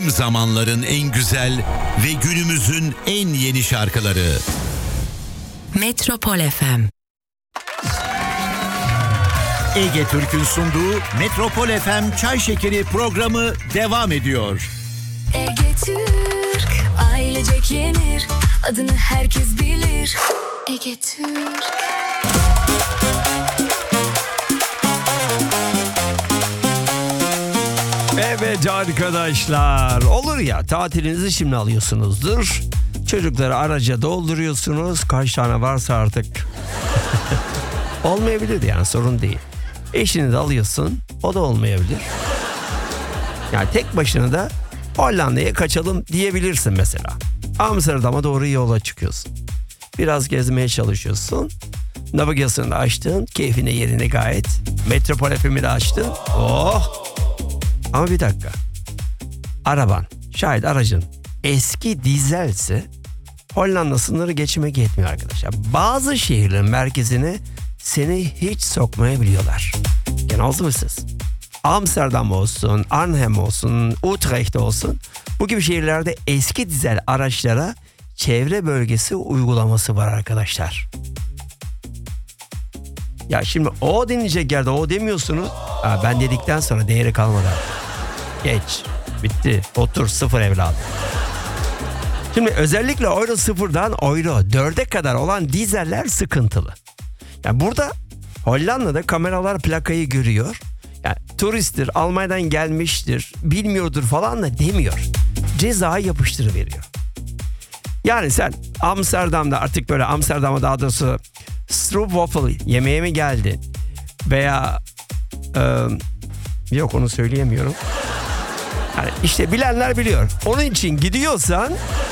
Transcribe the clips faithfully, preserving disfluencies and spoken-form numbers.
Tüm zamanların en güzel ve günümüzün en yeni şarkıları. Metropol F M. Ege Türk'ün sunduğu Metropol F M Çay Şekeri programı devam ediyor. Ege Türk, ailecek yenir, adını herkes bilir. Ege Türk. Evet arkadaşlar, olur ya, tatilinizi şimdi alıyorsunuzdur. Çocukları araca dolduruyorsunuz, kaç tane varsa artık. Olmayabilir yani, sorun değil. Eşini de alıyorsun, o da olmayabilir. Yani tek başına da Hollanda'ya kaçalım diyebilirsin mesela. Amsterdam'a doğru yola çıkıyorsun. Biraz gezmeye çalışıyorsun. Navigasyonu da açtın, keyfine yerine gayet. Metropol F M'i de açtın. Oh! Ama bir dakika. Araban, şayet aracın eski dizelse Hollanda sınırı geçmek yetmiyor arkadaşlar. Bazı şehirlerin merkezine seni hiç sokmayabiliyorlar. Genelde misiniz? Amsterdam olsun, Arnhem olsun, Utrecht olsun, bu gibi şehirlerde eski dizel araçlara çevre bölgesi uygulaması var arkadaşlar. Ya şimdi o denilecek yerde o demiyorsunuz. Ha, ben dedikten sonra değeri kalmadı. Geç. Bitti. Otur, sıfır evladım. Şimdi özellikle Euro sıfırdan Euro dörde kadar olan dizeller sıkıntılı. Yani burada Hollanda'da kameralar plakayı görüyor. Yani turisttir, Almanya'dan gelmiştir, bilmiyordur falan da demiyor. Ceza yapıştırıveriyor. Yani sen Amsterdam'da artık böyle Amsterdam'a daha doğrusu stroopwafel yemeğe mi geldin? Veya e, yok onu söyleyemiyorum. Yani işte bilenler biliyor. Onun için gidiyorsan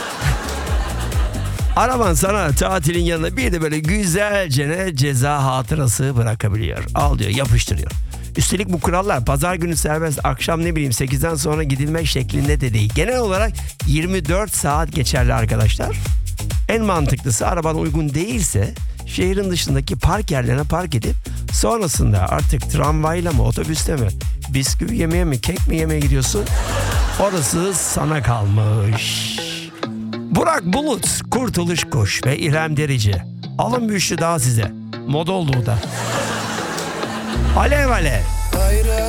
araban sana tatilin yanına bir de böyle güzelce ceza hatırası bırakabiliyor. Al diyor, yapıştırıyor. Üstelik bu kurallar pazar günü serbest, akşam ne bileyim sekizden sonra gidilmek şeklinde de değil. Genel olarak yirmi dört saat geçerli arkadaşlar. En mantıklısı, araban uygun değilse şehrin dışındaki park yerlerine park edip sonrasında artık tramvayla mı, otobüste mi, bisküvi yemeye mi, kek mi yemeye gidiyorsun? Orası sana kalmış. Burak Bulut, Kurtuluş Kuş ve İrem Derici. Alın bir üçlü daha size. Moda oldu da. Alev alev.